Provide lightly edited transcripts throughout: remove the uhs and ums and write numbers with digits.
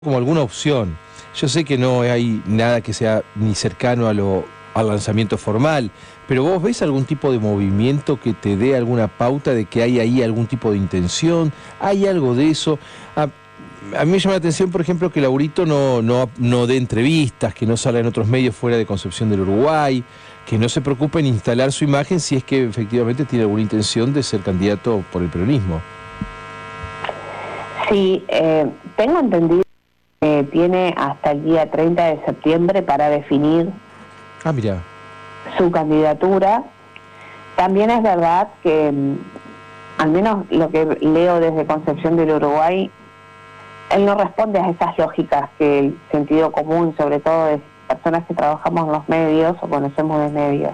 como alguna opción. Yo sé que no hay nada que sea ni cercano al lanzamiento formal, pero ¿vos ves algún tipo de movimiento que te dé alguna pauta de que hay ahí algún tipo de intención? ¿Hay algo de eso? A mí me llama la atención, por ejemplo, que Laurito no dé entrevistas, que no salga en otros medios fuera de Concepción del Uruguay, que no se preocupe en instalar su imagen si es que efectivamente tiene alguna intención de ser candidato por el peronismo. Sí, tengo entendido que tiene hasta el día 30 de septiembre para definir Mira. su candidatura. También es verdad que, al menos lo que leo desde Concepción del Uruguay, él no responde a esas lógicas que el sentido común, sobre todo de personas que trabajamos en los medios o conocemos de medios.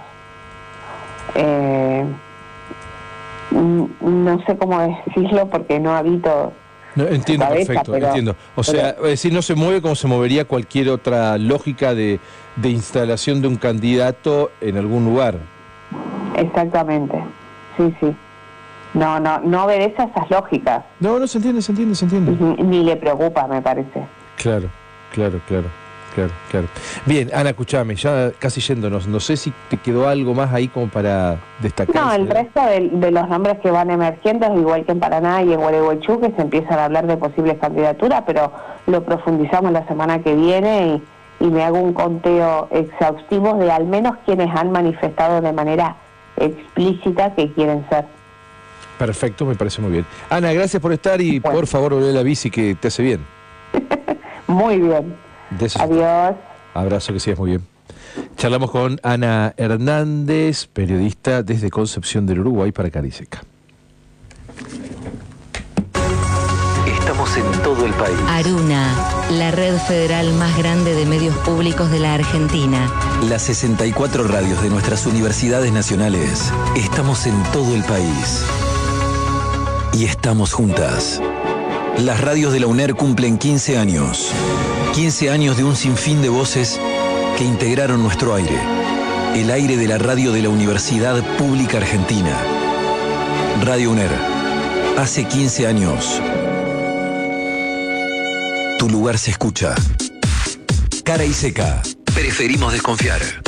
No sé cómo decirlo porque no habito... No, entiendo, cabeza, perfecto, pero, entiendo. O sea, es decir, no se mueve como se movería cualquier otra lógica de instalación de un candidato en algún lugar. Exactamente, sí. No obedece a esas lógicas. No, se entiende. Ni le preocupa, me parece. Claro. Bien, Ana, escuchame, ya casi yéndonos, no sé si te quedó algo más ahí como para destacar. No, el resto de los nombres que van emergiendo es igual que en Paraná y en Gualeguaychú, que se empiezan a hablar de posibles candidaturas, pero lo profundizamos la semana que viene y me hago un conteo exhaustivo de al menos quienes han manifestado de manera explícita que quieren ser. Perfecto, me parece muy bien. Ana, gracias por estar y bueno, por favor volvé a la bici que te hace bien. Muy bien. Adiós. Abrazo, que sigas muy bien. Charlamos con Ana Hernández, periodista desde Concepción del Uruguay para Cariseca. Estamos en todo el país. Aruna, la red federal más grande de medios públicos de la Argentina. Las 64 radios de nuestras universidades nacionales. Estamos en todo el país. Y estamos juntas. Las radios de la UNER cumplen 15 años. 15 años de un sinfín de voces que integraron nuestro aire. El aire de la radio de la Universidad Pública Argentina. Radio UNER. Hace 15 años. Tu lugar se escucha. Cara y seca. Preferimos desconfiar.